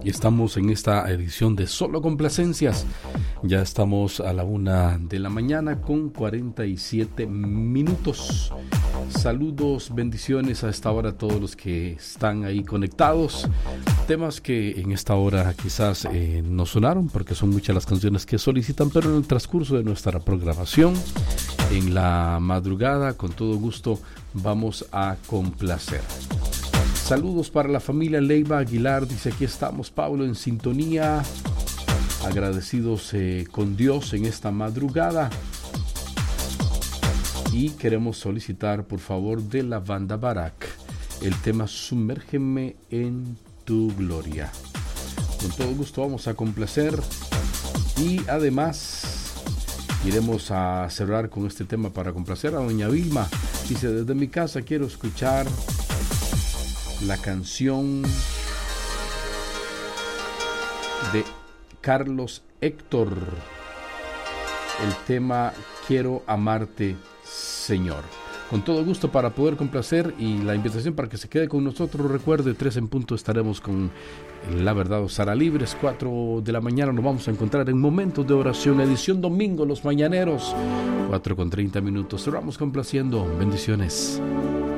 Estamos en esta edición de Solo Complacencias. Ya estamos a la 1:00 con 47 minutos. Saludos, bendiciones a esta hora a todos los que están ahí conectados. Temas que en esta hora quizás no sonaron porque son muchas las canciones que solicitan, pero en el transcurso de nuestra programación, en la madrugada, con todo gusto vamos a complacer. Saludos para la familia Leiva Aguilar, dice: aquí estamos, Pablo, en sintonía, agradecidos con Dios en esta madrugada. Y queremos solicitar, por favor, de la banda Barak, el tema Sumérgeme en tu gloria. Con todo gusto vamos a complacer y además iremos a cerrar con este tema para complacer a doña Vilma. Dice: desde mi casa quiero escuchar la canción de Carlos Héctor, el tema Quiero amarte, Señor. Con todo gusto para poder complacer, y la invitación para que se quede con nosotros. Recuerde, 3 en punto estaremos con La Verdad os hará libres. 4:00 nos vamos a encontrar en Momentos de Oración, edición domingo, los mañaneros, 4:30. Cerramos complaciendo. Bendiciones.